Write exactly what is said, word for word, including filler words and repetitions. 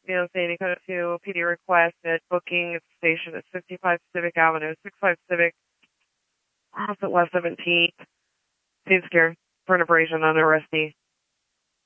you know, saying he code to P D request at booking at the station at fifty-five Civic Avenue, sixty-five Civic, opposite West seventeenth. Seems secure for an abrasion on arrestee.